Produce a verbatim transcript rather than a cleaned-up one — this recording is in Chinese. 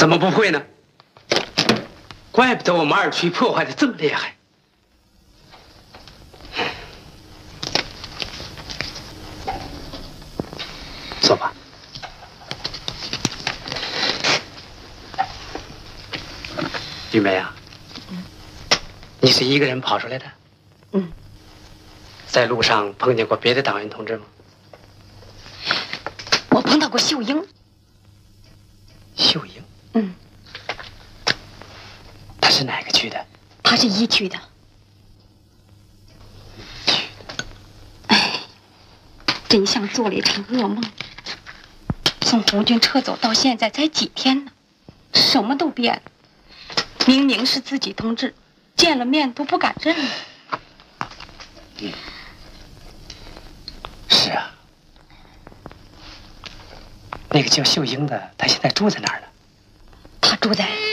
怎么不会呢？怪不得我们二区破坏的这么厉害。坐吧。玉梅啊，嗯，你是一个人跑出来的？ 嗯。 在路上碰见过别的党员同志吗？ 我碰到过秀英。 秀英？ 嗯。 她是哪个区的？ 她是一区的。 区的。 哎，真像做了一场噩梦。从红军撤走到现在才几天呢，什么都变了。明明是自己同志，见了面都不敢认了。 嗯。是啊。那个叫秀英的，她现在住在哪儿呢？ 她住在